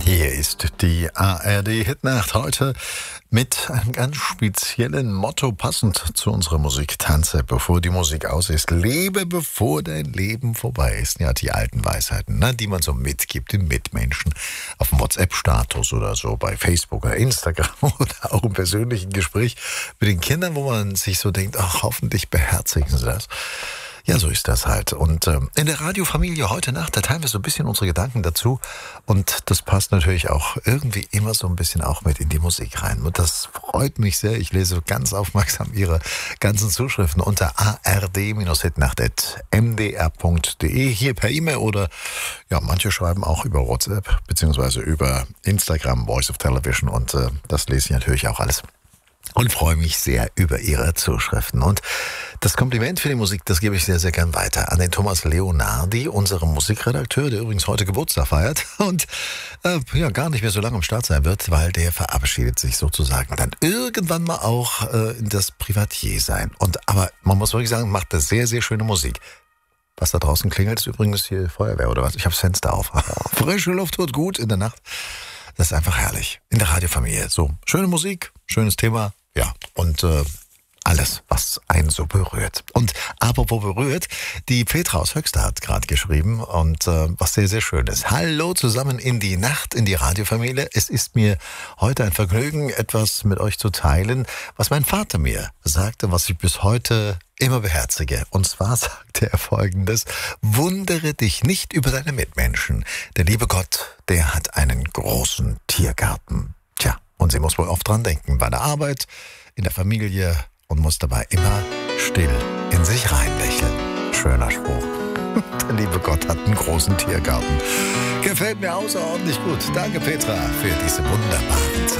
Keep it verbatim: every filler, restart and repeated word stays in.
Hier ist die A R D-Hitnacht heute mit einem ganz speziellen Motto, passend zu unserer Musik. Tanze, bevor die Musik aus ist. Lebe, bevor dein Leben vorbei ist. Ja, die alten Weisheiten, ne, die man so mitgibt den Mitmenschen. Auf dem WhatsApp-Status oder so, bei Facebook oder Instagram oder auch im persönlichen Gespräch mit den Kindern, wo man sich so denkt, ach, hoffentlich beherzigen sie das. Ja, so ist das halt. Und ähm, in der Radiofamilie heute Nacht, da teilen wir so ein bisschen unsere Gedanken dazu. Und das passt natürlich auch irgendwie immer so ein bisschen auch mit in die Musik rein. Und das freut mich sehr. Ich lese ganz aufmerksam Ihre ganzen Zuschriften unter a r d hitnacht at m d r punkt d e, hier per E-Mail oder ja, manche schreiben auch über WhatsApp beziehungsweise über Instagram, Voice of Television. Und äh, das lese ich natürlich auch alles. Und freue mich sehr über Ihre Zuschriften. Und das Kompliment für die Musik, das gebe ich sehr, sehr gern weiter an den Thomas Leonardi, unserem Musikredakteur, der übrigens heute Geburtstag feiert und äh, ja gar nicht mehr so lange am Start sein wird, weil der verabschiedet sich sozusagen dann irgendwann mal auch äh, in das Privatier sein. Und aber man muss wirklich sagen, macht das sehr, sehr schöne Musik. Was da draußen klingelt, ist übrigens hier Feuerwehr oder was. Ich habe das Fenster auf. Frische Luft tut gut in der Nacht. Das ist einfach herrlich. In der Radiofamilie. So, schöne Musik, schönes Thema. Ja, und äh, alles, was einen so berührt. Und apropos berührt, die Petra aus Höxter hat gerade geschrieben und äh, was sehr, sehr schön ist. Hallo zusammen in die Nacht, in die Radiofamilie. Es ist mir heute ein Vergnügen, etwas mit euch zu teilen, was mein Vater mir sagte, was ich bis heute immer beherzige. Und zwar sagte er Folgendes: Wundere dich nicht über deine Mitmenschen. Der liebe Gott, der hat einen großen Tiergarten. Tja, und sie muss wohl oft dran denken, bei der Arbeit, in der Familie und muss dabei immer still in sich reinlächeln. Schöner Spruch. Der liebe Gott hat einen großen Tiergarten. Gefällt mir außerordentlich gut. Danke, Petra, für diese wunderbaren Zeichen.